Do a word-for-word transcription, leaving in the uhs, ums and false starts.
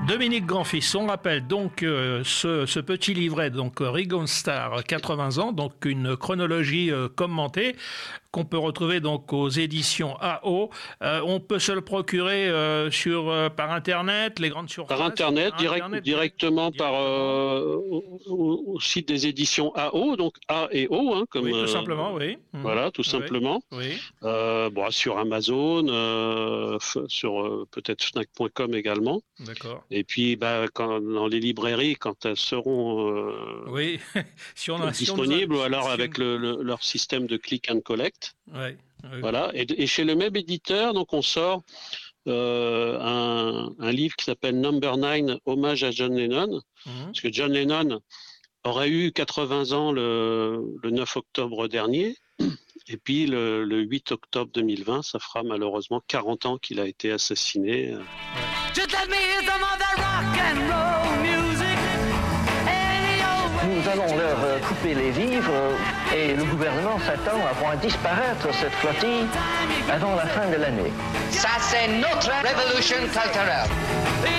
Dominique Grand-Fils, on rappelle donc euh, ce, ce petit livret, donc Ringo Starr, quatre-vingts ans, donc une chronologie euh, commentée qu'on peut retrouver donc aux éditions A O. Euh, on peut se le procurer euh, sur euh, par internet, les grandes surfaces. Par internet, par direct, internet directement, directement par euh, au, au site des éditions A O, donc A et O, hein, comme oui, tout euh, simplement, oui. Voilà, tout oui. simplement. Oui. Euh, bon, sur Amazon, euh, f- sur euh, peut-être Fnac point com également. D'accord. Et puis, bah, quand, dans les librairies, quand elles seront euh, oui. si on a, disponibles, si on ou alors si avec on... le, le, leur système de click and collect. Oui. Oui. Voilà. Et, et chez le même éditeur, donc on sort euh, un, un livre qui s'appelle Number Nine, hommage à John Lennon, mmh. parce que John Lennon aurait eu quatre-vingts ans le, le neuf octobre dernier. Et puis le, le huit octobre deux mille vingt, ça fera malheureusement quarante ans qu'il a été assassiné. Nous allons leur couper les vivres et le gouvernement s'attend à voir disparaître cette flottille avant la fin de l'année. Ça, c'est notre révolution culturelle.